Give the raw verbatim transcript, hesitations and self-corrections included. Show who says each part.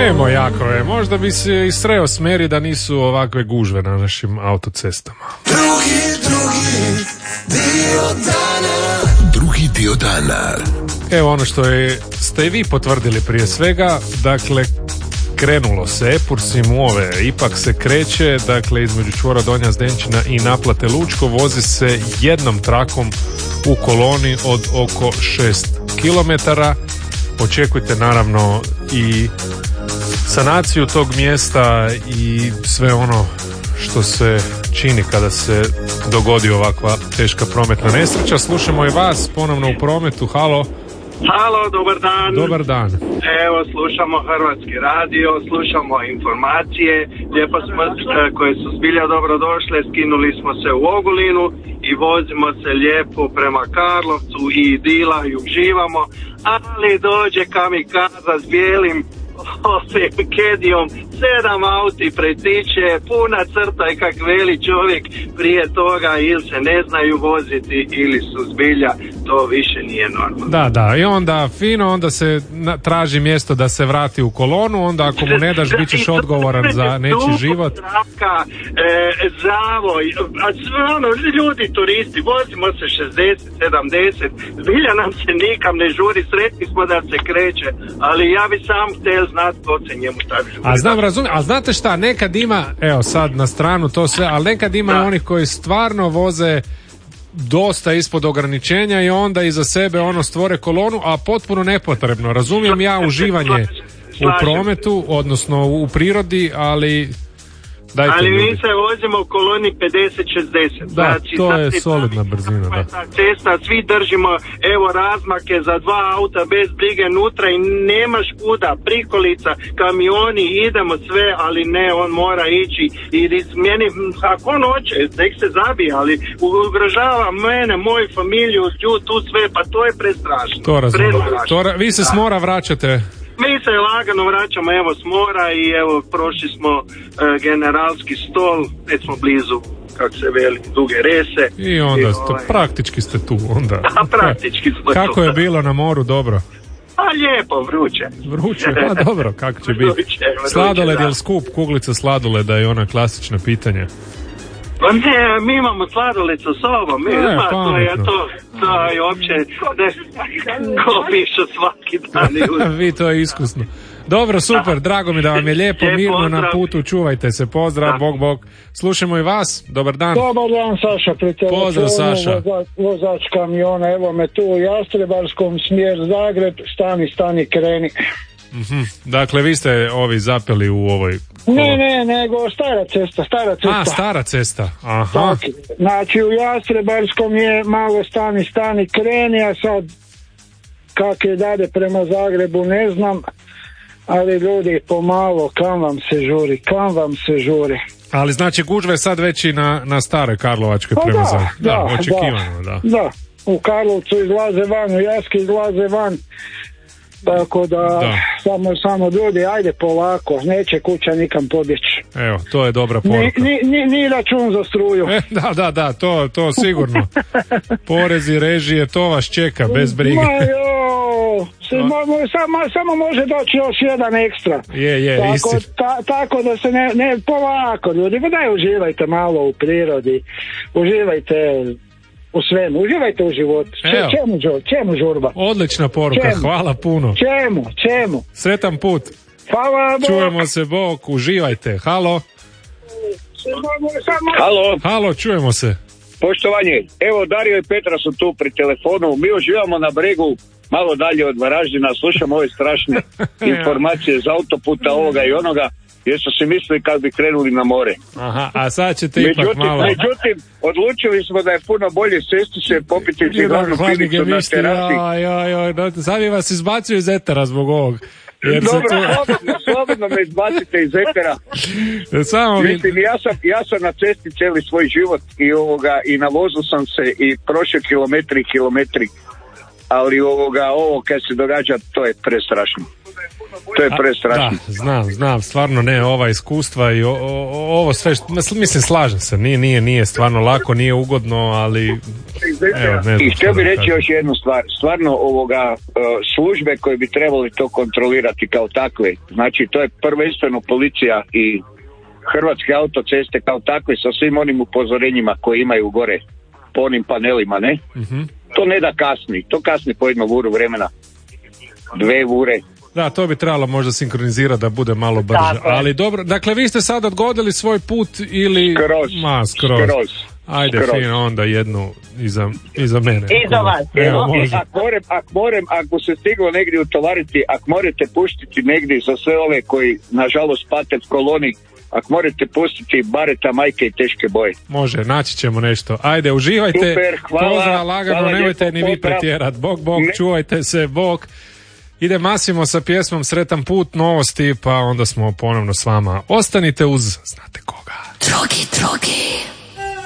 Speaker 1: Emo, jako je. Možda bi se i sreo smeri da nisu ovakve gužve na našim autocestama.
Speaker 2: Drugi, drugi dio dana. Drugi dio dana.
Speaker 1: Evo ono što je, ste i vi potvrdili prije svega, dakle, krenulo se Epursim u ove, ipak se kreće, dakle, između čvora Donja Zdenčina i naplate Lučko, vozi se jednom trakom u koloni od oko šest kilometara. Očekujte naravno i sanaciju tog mjesta i sve ono što se čini kada se dogodi ovakva teška prometna nesreća. Slušamo i vas ponovno u prometu. Halo.
Speaker 3: Halo, dobar dan.
Speaker 1: Dobar dan.
Speaker 3: Evo, slušamo Hrvatski radio, slušamo informacije, lijepo smo, koje su zbilja dobro došle, skinuli smo se u Ogulinu i vozimo se lijepo prema Karlovcu i Dila i uživamo, ali dođe kamikaza s bijelim ovim kedijom, sedam auti pretiče, puna crta i kak veli čovjek prije toga ili se ne znaju voziti ili su zbilja, to više nije normalno.
Speaker 1: Da, da, i onda fino, onda se na, traži mjesto da se vrati u kolonu, onda ako mu ne daš bit ćeš odgovoran za nečiji život.
Speaker 3: Traka, e, zavoj, a sve ono, ljudi turisti, vozimo se šezdeset, sedamdeset, zbilja nam se nikam ne žuri, sretni smo da se kreće, ali ja bi sam htjel znati ko se njemu tako žuri.
Speaker 1: A znam, razumijem, a znate šta, nekad ima, evo sad na stranu to sve, ali nekad ima da. Onih koji stvarno voze dosta ispod ograničenja i onda iza sebe ono stvore kolonu, a potpuno nepotrebno. Razumijem ja uživanje u prometu, odnosno u prirodi, ali dajte
Speaker 3: ali
Speaker 1: ljudi.
Speaker 3: Mi se vozimo u koloni pedeset šezdeset.
Speaker 1: Da, znači, to je solidna brzina. Da.
Speaker 3: Cesta, svi držimo evo razmake za dva auta bez brige nutra i nemaš kuda, prikolica, kamioni, idemo sve, ali ne, on mora ići i meni, ako on hoće, nek se zabije, ali ugrožava mene, moju familiju, tu sve, pa to je prestrašno.
Speaker 1: To razumijem. To, vi se s mora vraćate.
Speaker 3: Mi se lagano vraćamo evo s mora i evo prošli smo e, generalski stol, već smo blizu, kako se veli, Duge Rese.
Speaker 1: I onda
Speaker 3: I,
Speaker 1: ste,
Speaker 3: ovaj,
Speaker 1: praktički ste tu onda.
Speaker 3: A praktički smo
Speaker 1: Kako
Speaker 3: tu.
Speaker 1: je bilo na moru, dobro?
Speaker 3: A lijepo, vruće.
Speaker 1: Vruće, a dobro, kako će biti?
Speaker 3: Vruće, vruće,
Speaker 1: Sladoled
Speaker 3: da.
Speaker 1: je li skup, kuglica sladoleda je ona klasična pitanje.
Speaker 3: Pa ne, mi imamo sladoled sa sobom, mi,
Speaker 1: E,
Speaker 3: ma, to je to, to je uopće, ne, ko pišu svaki dan.
Speaker 1: Vi to je iskusno. Dobro, super, drago mi da vam je lijepo,
Speaker 3: Lijep
Speaker 1: mirno
Speaker 3: pozdrav.
Speaker 1: na putu, čuvajte se, pozdrav,
Speaker 3: Da.
Speaker 1: bog, bog. Slušamo i vas, dobar dan.
Speaker 4: Dobar dan, Saša, pri telefonu,
Speaker 1: Pozdrav, Saša.
Speaker 4: vozač, vozač kamiona, evo me tu u Jastrebarskom, smjer Zagreb, stani, stani, kreni.
Speaker 1: Mhm. Dakle, vi ste ovi zapeli u ovoj...
Speaker 4: Ne, ne, nego stara cesta, stara cesta.
Speaker 1: A, stara cesta, aha.
Speaker 4: Tako, znači u Jastrebarskom je malo stani, stani, kreni, a sad kak je dade prema Zagrebu ne znam, ali ljudi pomalo, kam vam se žuri, kam vam se žuri.
Speaker 1: Ali znači gužve sad već i na, na staroj Karlovačkoj
Speaker 4: Pa
Speaker 1: prema
Speaker 4: da,
Speaker 1: Zagrebu. Da,
Speaker 4: da,
Speaker 1: očekivano, da.
Speaker 4: Da, u Karlovcu izlaze van, u Jaski izlaze van, tako da,
Speaker 1: Da.
Speaker 4: samo, samo ljudi, ajde polako, neće kuća nikam pobjeći.
Speaker 1: Evo, to je dobra
Speaker 4: Ni,
Speaker 1: poruka.
Speaker 4: ni, ni, ni račun za struju.
Speaker 1: E, da, da, da, to, to sigurno. Porezi, režije, to vas čeka, bez brige.
Speaker 4: Ma jo, se, mo, mo, samo, samo može doći još jedan ekstra.
Speaker 1: Je, je,
Speaker 4: tako,
Speaker 1: istina.
Speaker 4: ta, tako da se ne, ne polako ljudi, pa daj uživajte malo u prirodi, uživajte u svemu, uživajte u životu.
Speaker 1: Evo.
Speaker 4: Čemu, čemu žurba?
Speaker 1: Odlična poruka,
Speaker 4: Čemu?
Speaker 1: hvala puno.
Speaker 4: Čemu, čemu?
Speaker 1: Sretan put.
Speaker 4: Hvala, Bog.
Speaker 1: Čujemo se, Bog, uživajte. Halo.
Speaker 5: Halo,
Speaker 1: Halo, čujemo se.
Speaker 5: poštovanje. Evo, Dario i Petra su tu pri telefonu. Mi uživamo na bregu, malo dalje od Varaždina. Slušamo ove strašne informacije iz autoputa ovoga i onoga, jer su si mislili kad bi krenuli na more.
Speaker 1: Aha, a sad ćete ipak
Speaker 5: Međutim,
Speaker 1: malo...
Speaker 5: međutim, odlučili smo da je puno bolje sesti se, popiti si glavnu
Speaker 1: Hladni
Speaker 5: pilicu na
Speaker 1: gemišti,
Speaker 5: terasi.
Speaker 1: joj, joj, joj, da- sad bi vas izbacio iz etera zbog ovog. Jer se
Speaker 5: Dobro,
Speaker 1: tu...
Speaker 5: slobodno, slobodno me izbacite iz etera.
Speaker 1: Samo vi...
Speaker 5: Mislim, ja sam, ja sam na cesti cijeli svoj život i ovoga, i na vozu sam se i prošao kilometri i kilometri. Ali ovoga, ovo kad se događa, to je prestrašno. To je prestrašno.
Speaker 1: Da, znam, znam, stvarno ne, ova iskustva i o, o, ovo sve, što, mislim, slažem se, nije, nije, nije stvarno lako, nije ugodno, ali evo, ne znam.
Speaker 5: I htio bih reći još jednu stvar, stvarno ovoga službe koje bi trebali to kontrolirati kao takve, znači to je prvenstveno policija i Hrvatske autoceste kao takve sa svim onim upozorenjima koje imaju gore po onim panelima, ne?
Speaker 1: Mm-hmm.
Speaker 5: To ne da kasni, to kasni po jednu uru vremena, dve ure.
Speaker 1: Da, to bi trebalo možda sinkronizirati da bude malo brže,
Speaker 5: Tako.
Speaker 1: ali dobro, dakle vi ste sad odgodili svoj put ili...
Speaker 5: Skroz,
Speaker 1: Ma, skroz.
Speaker 5: skroz.
Speaker 1: Ajde,
Speaker 5: skroz.
Speaker 1: fino, onda jednu iza, iza mene.
Speaker 6: Iza vas,
Speaker 1: Evo, može.
Speaker 5: Ako morem, ak morem, ako se stiglo negdje utovariti, ako morate puštiti negdje za sve ove koji nažalost pate v koloni, ako morate pustiti bareta, majke i teške boje.
Speaker 1: Može, naći ćemo nešto. Ajde, uživajte.
Speaker 5: Super, hvala.
Speaker 1: Pozdrav, lagano,
Speaker 5: Hvala
Speaker 1: nemojte
Speaker 5: lijepo,
Speaker 1: ni vi
Speaker 5: pozdrav.
Speaker 1: pretjerat. Bog, bog,
Speaker 5: Ne.
Speaker 1: čuvajte se, bog. Ide Masimo sa pjesmom Sretan put, novosti, pa onda smo ponovno s vama. Ostanite uz, znate koga.
Speaker 2: Drogi, drogi.